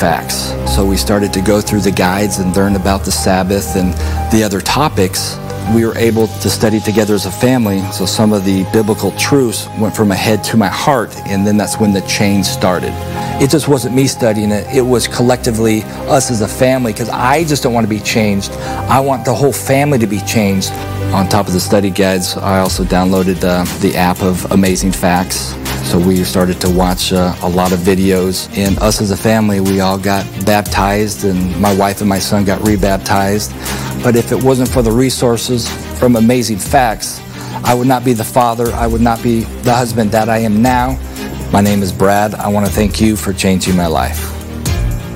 Facts. So we started to go through the guides and learn about the Sabbath and the other topics. We were able to study together as a family, so some of the biblical truths went from my head to my heart, and then that's when the change started. It just wasn't me studying it, it was collectively us as a family, because I just don't want to be changed. I want the whole family to be changed. On top of the study guides, I also downloaded the app of Amazing Facts. So we started to watch a lot of videos, and us as a family, we all got baptized, and my wife and my son got rebaptized. But if it wasn't for the resources from Amazing Facts, I would not be the father, I would not be the husband that I am now. My name is Brad. I want to thank you for changing my life.